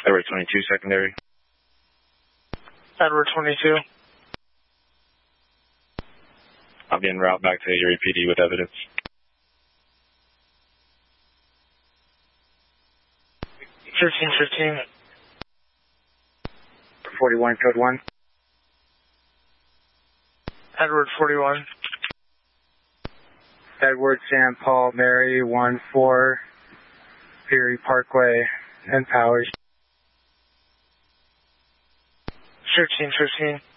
Edward 22 secondary. Edward 22. I'll be en route back to Erie PD with evidence. 1315. 41, code 1. Edward 41. Edward, Sam, Paul, Mary, 1-4, Erie Parkway, and Powers. 1315.